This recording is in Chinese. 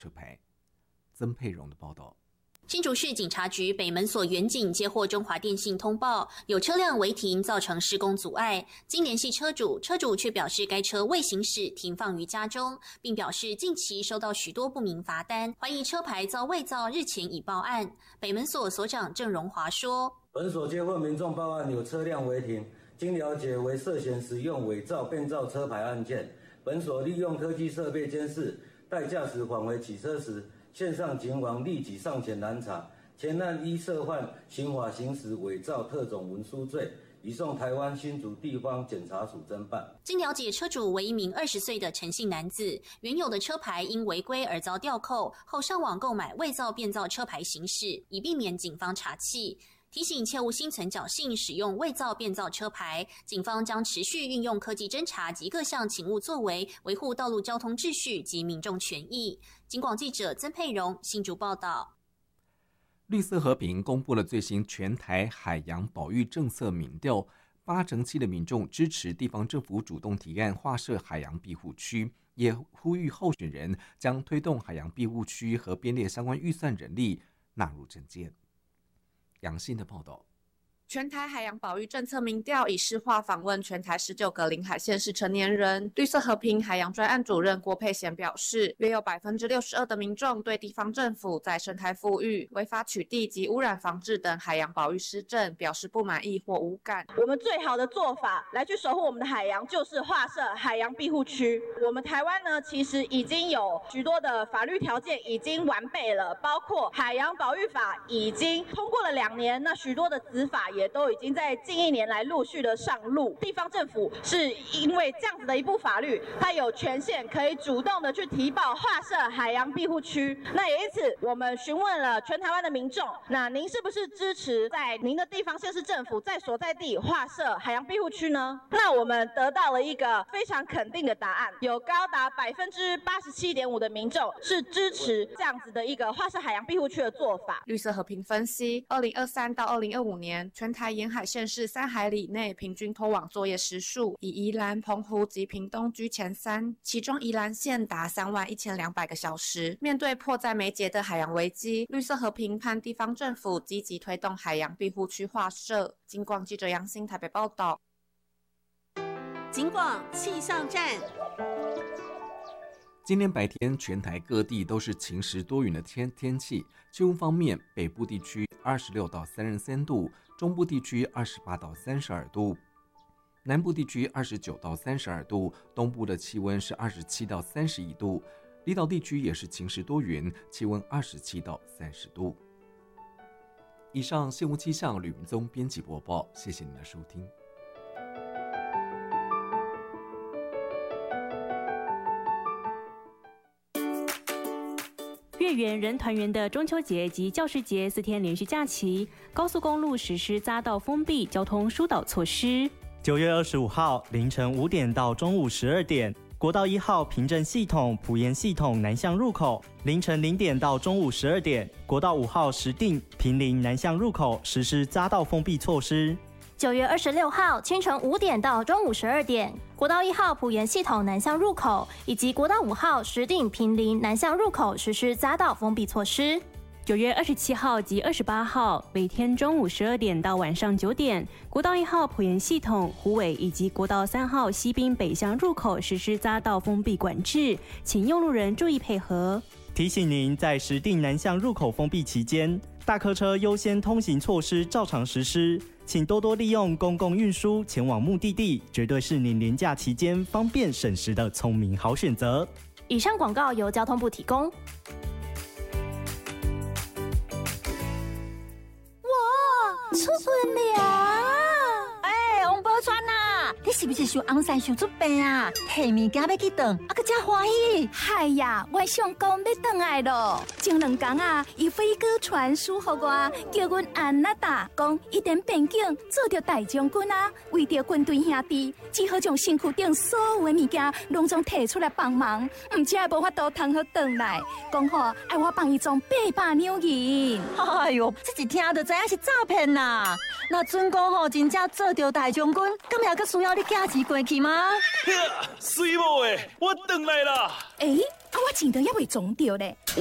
车牌。曾佩蓉的报道。 新竹市警察局北门所员警接获中华电信通报，有车辆违停造成施工阻碍。经联系车主却表示该车未行驶，停放于家中，并表示近期收到许多不明罚单，怀疑车牌遭伪造，日前已报案。北门所所长郑荣华说： 本所接获民众报案有车辆违停，经了解为涉嫌使用伪造、变造车牌案件。本所利用科技设备监视，待驾驶返回取车时，线上警网立即上前拦查，前案依涉犯刑法行使伪造特种文书罪，移送台湾新竹地方检察署侦办。 经了解，车主为一名20岁的陈姓男子，原有的车牌因违规而遭吊扣，后上网购买伪造、变造车牌行驶，以避免警方查缉。提醒切勿心存侥幸使用伪造、变造车牌，警方将持续运用科技侦查及各项勤务作为，维护道路交通秩序及民众权益。警广记者曾佩蓉新竹报道。 绿色和平公布了最新全台海洋保育政策民调，87%的民众支持地方政府主动提案划设海洋庇护区，也呼吁候选人将推动海洋庇护区和编列相关预算人力纳入政见。杨信的报道。 全台海洋保育政策民调以视化访问全台19个临海县市成年人。绿色和平海洋专案主任郭佩贤表示，约有62%的民众对地方政府在生态复育、违法取缔及污染防治等海洋保育施政表示不满意或无感。 我们最好的做法来去守护我们的海洋，就是划设海洋庇护区。我们台湾呢，其实已经有许多的法律条件已经完备了，包括海洋保育法已经通过了2年，那许多的子法也都已经在近1年来陆续的上路。地方政府是因为这样子的一部法律，它有权限可以主动的去提报划设海洋庇护区。那也因此，我们询问了全台湾的民众，那您是不是支持在您的地方县市政府在所在地划设海洋庇护区呢？那我们得到了一个非常肯定的答案，有高达87.5%的民众是支持这样子的一个划设海洋庇护区的做法。 绿色和平分析，2023到2025年，全台沿海县市3海里内平均拖网作业时数，以宜兰、澎湖及屏东居前3，其中宜兰县达31200个小时。面对迫在眉睫的海洋危机，绿色和平盼地方政府积极推动海洋庇护区划设。警广记者杨欣台北报道。 警广气象站。 今天白天全台各地都是晴时多云的天气。气温方面，北部地区26到33度，中部地区28到32度，南部地区29到32度，东部的气温是27到31度，离岛地区也是晴时多云，气温27到30度。以上新闻气象，吕明宗编辑播报，谢谢您的收听。 月圆人团圆的中秋节及教师节4天连续假期，高速公路实施匝道封闭交通疏导措施。 9月25号凌晨5点到中午12点，国道1号平镇系统、埔盐系统南向入口，凌晨0点到中午12点，国道5号石碇、坪林南向入口实施匝道封闭措施。 9月26号清晨5点到中午12点，国道1号埔盐系统南向入口以及国道5号石碇、坪林南向入口实施匝道封闭措施。 9月27号及28号每天中午12点到晚上9点，国道1号埔盐系统、虎尾以及国道3号西滨北向入口实施匝道封闭管制，请用路人注意配合。 提醒您，在石碇南向入口封闭期间，大客车优先通行措施照常实施，请多多利用公共运输前往目的地，绝对是您连假期间方便省时的聪明好选择。 以上广告由交通部提供。 哇，出门了！王宝钏啊，你是不是想红山想出病啊？提物件要去转，搁真欢喜。 嗨呀，我上公要转来咯。前2天啊，伊飞鸽传书给我，叫阮安娜达讲，一点边境做着大将军啊，为着军队兄弟，只好将身躯顶所有的物件拢总摕出来帮忙，唔只无法度通好转来。讲好爱我帮伊装800两银。 哎哟，这一听就知影是诈骗啦！那准讲吼真正做着大将军，敢也搁需要你去假期过去吗？ 水某诶，我回来啦！ 我钱都还未装着咧。